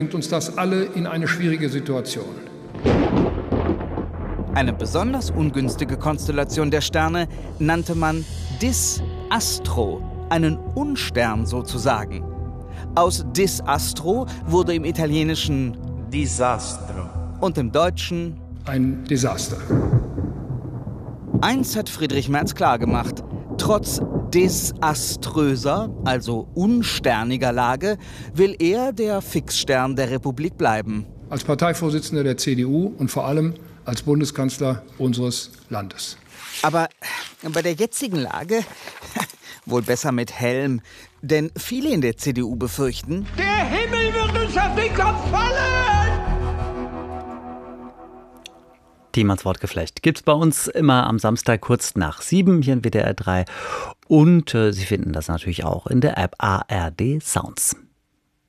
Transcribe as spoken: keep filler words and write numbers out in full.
bringt uns das alle in eine schwierige Situation. Eine besonders ungünstige Konstellation der Sterne nannte man Dis Astro, einen Unstern sozusagen. Aus Dis Astro wurde im Italienischen Disastro und im Deutschen ein Desaster. Eins hat Friedrich Merz klargemacht: Trotz desaströser, also unsterniger Lage, will er der Fixstern der Republik bleiben. Als Parteivorsitzender der C D U und vor allem als Bundeskanzler unseres Landes. Aber bei der jetzigen Lage wohl besser mit Helm. Denn viele in der C D U befürchten, der Himmel wird uns auf den Kopf fallen! Themans Wortgeflecht gibt's bei uns immer am Samstag kurz nach sieben hier in W D R drei. Und äh, Sie finden das natürlich auch in der App A R D Sounds.